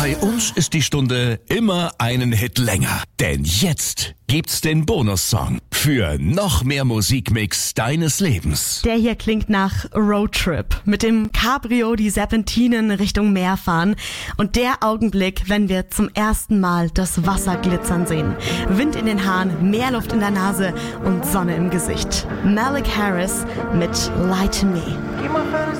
Bei uns ist die Stunde immer einen Hit länger. Denn jetzt gibt's den Bonussong für noch mehr Musikmix deines Lebens. Der hier klingt nach Roadtrip. Mit dem Cabrio die Serpentinen Richtung Meer fahren. Und der Augenblick, wenn wir zum ersten Mal das Wasser glitzern sehen. Wind in den Haaren, Meerluft in der Nase und Sonne im Gesicht. Malik Harris mit Lie to Me.